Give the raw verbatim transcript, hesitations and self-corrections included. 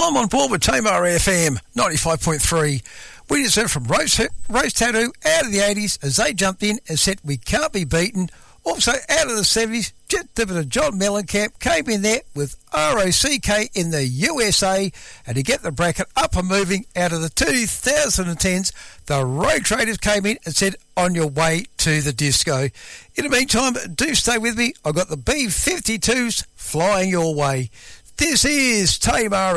I'm on board with Tamar F M ninety-five point three. We just heard from Rose, Rose Tattoo out of the eighties as they jumped in and said We Can't Be Beaten. Also out of the seventies, Jet Dividend John Mellencamp came in there with R O C K in the U S A, and to get the bracket up and moving out of the twenty tens, the Road Traders came in and said On Your Way to the Disco. In the meantime, do stay with me. I've got the B fifty-twos flying your way. This is Tamar